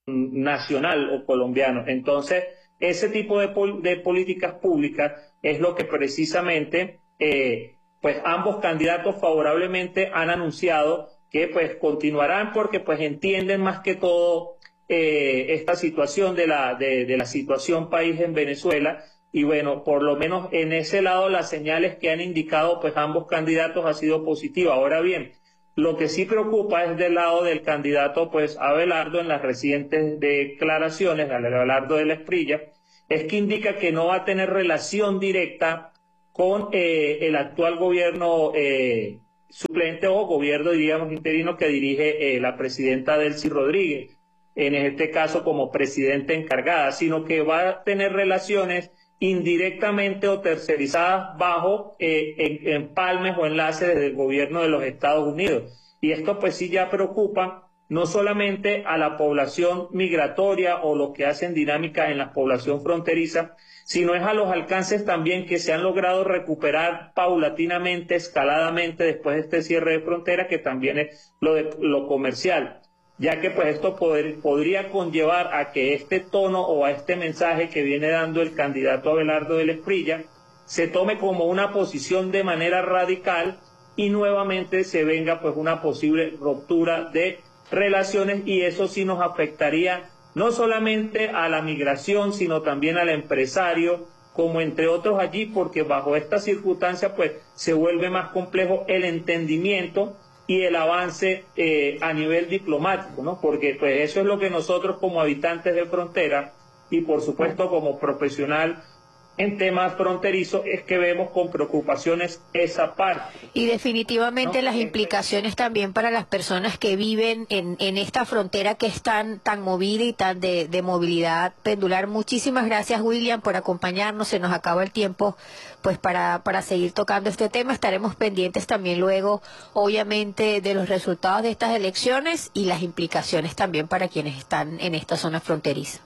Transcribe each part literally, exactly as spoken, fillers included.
nacional o colombiano. Entonces, ese tipo de, pol de políticas públicas es lo que precisamente eh, pues ambos candidatos favorablemente han anunciado que pues continuarán porque pues entienden más que todo eh, esta situación de la, de, de la situación país en Venezuela. Y bueno, por lo menos en ese lado las señales que han indicado pues ambos candidatos ha sido positiva. Ahora bien, lo que sí preocupa es del lado del candidato pues Abelardo en las recientes declaraciones, Abelardo de la Esprilla, es que indica que no va a tener relación directa con eh, el actual gobierno eh, suplente o gobierno, diríamos, interino que dirige eh, la presidenta Delcy Rodríguez, en este caso como presidenta encargada, sino que va a tener relaciones indirectamente o tercerizadas bajo eh, en, empalmes o enlaces desde el gobierno de los Estados Unidos. Y esto pues sí ya preocupa no solamente a la población migratoria o los que hacen dinámica en la población fronteriza, sino es a los alcances también que se han logrado recuperar paulatinamente, escaladamente después de este cierre de frontera, que también es lo, de, lo comercial, ya que pues esto poder, podría conllevar a que este tono o a este mensaje que viene dando el candidato Abelardo de la Esprilla se tome como una posición de manera radical y nuevamente se venga pues una posible ruptura de relaciones, y eso sí nos afectaría no solamente a la migración, sino también al empresario, como entre otros allí, porque bajo esta circunstancia pues se vuelve más complejo el entendimiento y el avance eh, a nivel diplomático, ¿no? Porque pues eso es lo que nosotros como habitantes de frontera y por supuesto como profesional en temas fronterizos es que vemos con preocupaciones esa parte. Y definitivamente, ¿no?, las Este, implicaciones también para las personas que viven en, en esta frontera que es tan, tan movida y tan de, de movilidad pendular. Muchísimas gracias, William, por acompañarnos. Se nos acaba el tiempo pues para, para seguir tocando este tema. Estaremos pendientes también luego, obviamente, de los resultados de estas elecciones y las implicaciones también para quienes están en esta zona fronteriza.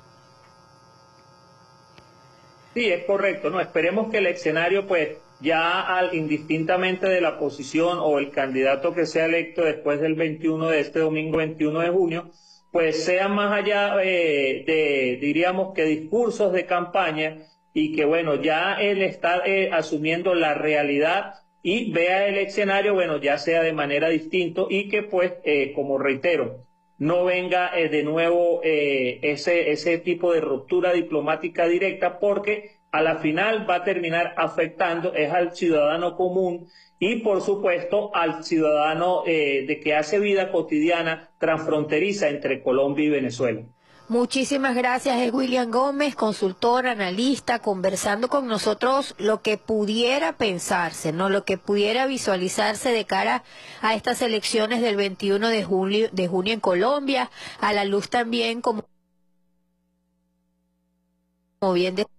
Sí, es correcto, ¿no? Esperemos que el escenario, pues, ya al, indistintamente de la posición o el candidato que sea electo después del veintiuno de este domingo veintiuno de junio, pues sea más allá eh, de, diríamos que discursos de campaña, y que, bueno, ya él está eh, asumiendo la realidad y vea el escenario, bueno, ya sea de manera distinta, y que, pues, eh, como reitero, no venga eh, de nuevo eh, ese, ese tipo de ruptura diplomática directa, porque a la final va a terminar afectando es al ciudadano común y por supuesto al ciudadano eh, de que hace vida cotidiana transfronteriza entre Colombia y Venezuela. Muchísimas gracias, es William Gómez, consultor, analista, conversando con nosotros lo que pudiera pensarse, ¿no? Lo que pudiera visualizarse de cara a estas elecciones del veintiuno de junio, de junio en Colombia, a la luz también, como bien de